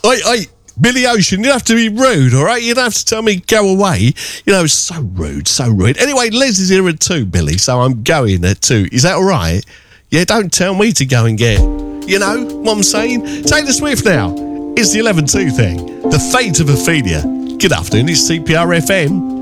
Oi, Billy Ocean, you don't have to be rude, all right? You don't have to tell me go away. You know, it's so rude, so rude. Anyway, Les is here at 2, Billy, so I'm going at 2. Is that all right? Yeah, don't tell me to go and get, you know what I'm saying? Taylor Swift now. It's the 11-2 thing. The Fate of Ophelia. Good afternoon, it's CPR FM.